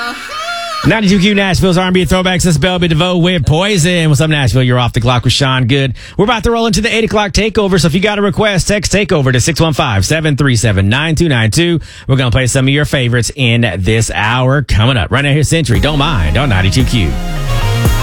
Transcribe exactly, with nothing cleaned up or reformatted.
ninety-two Q Nashville's R and B throwbacks. This is Belle DeVoe with Poison. What's up, Nashville? You're off the clock with Sean Good. We're about to roll into the eight o'clock takeover. So if you got a request, text takeover to six one five, seven three seven, nine two nine two. We're going to play some of your favorites in this hour. Coming up right now here, Century. Don't mind on ninety-two Q.